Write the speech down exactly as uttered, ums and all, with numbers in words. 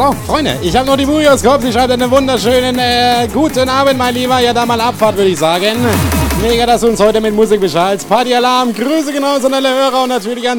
So, Freunde, ich habe noch die Burios-Kopf. Sie schreibt einen wunderschönen äh, guten Abend, mein Lieber. Ja, da mal Abfahrt, würde ich sagen. Mega, dass du uns heute mit Musik beschallst. Partyalarm, Grüße genauso an alle Hörer und natürlich an